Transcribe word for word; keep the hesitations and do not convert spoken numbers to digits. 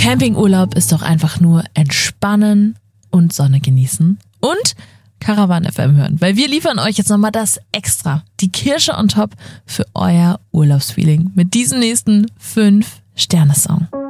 Campingurlaub ist doch einfach nur entspannen und Sonne genießen und Caravan F M hören, weil wir liefern euch jetzt nochmal das Extra, die Kirsche on top für euer Urlaubsfeeling mit diesem nächsten fünf Sterne Song.